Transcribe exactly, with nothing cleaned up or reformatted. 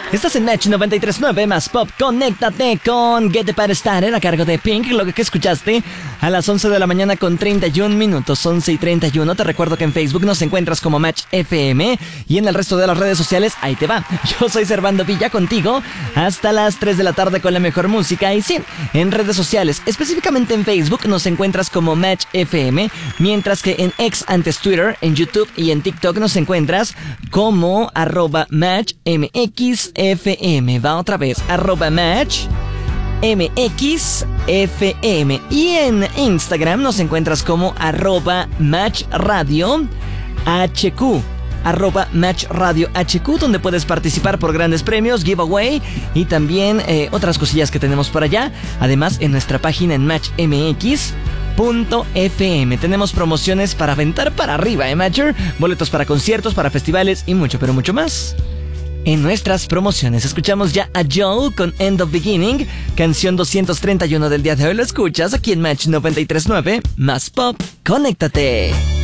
Estás en Match noventa y tres punto nueve más Pop. Conéctate con Get the Party Started a cargo de Pink. Lo que escuchaste a las once de la mañana con treinta y un minutos, once y treinta y uno. Te recuerdo que en Facebook nos encuentras como Match F M y en el resto de las redes sociales, ahí te va. Yo soy Servando Villa contigo hasta las tres de la tarde con la mejor música. Y sí, en redes sociales, específicamente en Facebook, nos encuentras como Match F M, mientras que en X, antes Twitter, en YouTube y en TikTok nos encuentras como arroba Match M X F M. Va otra vez, arroba Match M X F M. Y en Instagram nos encuentras como arroba Match Radio H Q. Arroba Match Radio H Q, donde puedes participar por grandes premios, giveaway y también eh, otras cosillas que tenemos por allá. Además, en nuestra página en match m x punto f m tenemos promociones para aventar para arriba, ¿eh, Matcher? Boletos para conciertos, para festivales y mucho, pero mucho más. En nuestras promociones escuchamos ya a Joe con End of Beginning, canción doscientos treinta y uno del día de hoy. Lo escuchas aquí en Match noventa y tres punto nueve más Pop. ¡Conéctate!